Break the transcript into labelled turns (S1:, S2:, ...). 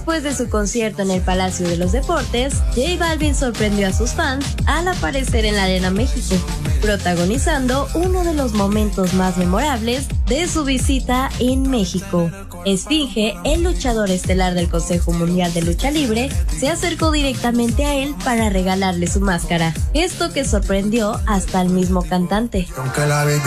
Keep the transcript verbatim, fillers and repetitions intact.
S1: Después de su concierto en el Palacio de los Deportes, J Balvin sorprendió a sus fans al aparecer en la Arena México, protagonizando uno de los momentos más memorables de su visita en México. Esfinge, el luchador estelar del Consejo Mundial de Lucha Libre, se acercó directamente a él para regalarle su máscara, gesto que sorprendió hasta al mismo cantante.